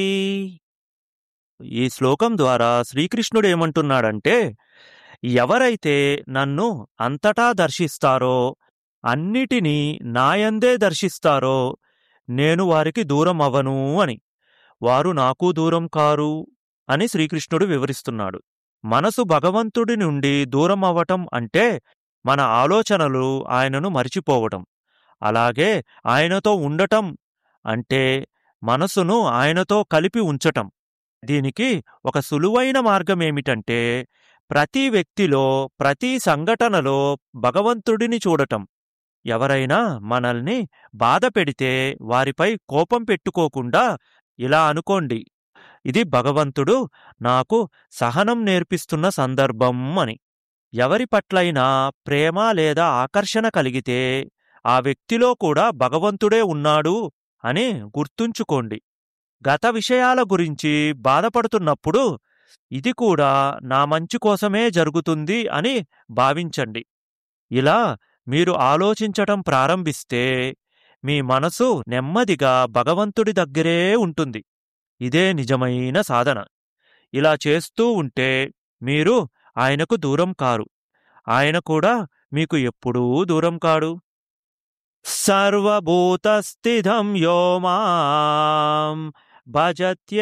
ఈ శ్లోకం ద్వారా శ్రీకృష్ణుడు ఏమంటున్నాడంటే, ఎవరైతే నన్ను అంతటా దర్శిస్తారో, అన్నిటినీ నాయందే దర్శిస్తారో, నేను వారికి దూరం అవ్వను అని. వారు నాకు దూరం కారు అని శ్రీకృష్ణుడు వివరిస్తున్నాడు. మనసు భగవంతుడి నుండి దూరం అవ్వటం అంటే మన ఆలోచనలు ఆయనను మరిచిపోవటం. అలాగే ఆయనతో ఉండటం అంటే మనసును ఆయనతో కలిపి ఉంచటం. దీనికి ఒక సులువైన మార్గమేమిటంటే, ప్రతి వ్యక్తిలో, ప్రతి సంఘటనలో భగవంతుడిని చూడటం. ఎవరైనా మనల్ని బాధ పెడితే వారిపై కోపం పెట్టుకోకుండా ఇలా అనుకోండి, ఇది భగవంతుడు నాకు సహనం నేర్పిస్తున్న సందర్భం అని. ఎవరి పట్లైనా ప్రేమ లేదా ఆకర్షణ కలిగితే ఆ వ్యక్తిలో కూడా భగవంతుడే ఉన్నాడు అని గుర్తుంచుకోండి. గత విషయాల గురించి బాధపడుతున్నప్పుడు ఇది కూడా నా మంచి కోసమే జరుగుతుంది అని భావించండి. ఇలా మీరు ఆలోచించటం ప్రారంభిస్తే మీ మనసు నెమ్మదిగా భగవంతుడి దగ్గరే ఉంటుంది. ఇదే నిజమైన సాధన. ఇలా చేస్తూ ఉంటే మీరు ఆయనకు దూరం కారు, ఆయన కూడా మీకు ఎప్పుడూ దూరం కాడు. సర్వభూతస్థితం యో మాం భజత్య